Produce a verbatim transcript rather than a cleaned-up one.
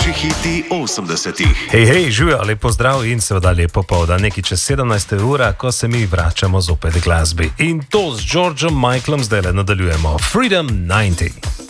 Največji hiti osemdesetih. Hej, hej, živijo, lepo zdrav in seveda lepo povdan, nekaj čez sedemnajsta ura, ko se mi vračamo zopet k glasbi. In to z Georgeom Michaelom zdaj le nadaljujemo. Freedom devetdeset.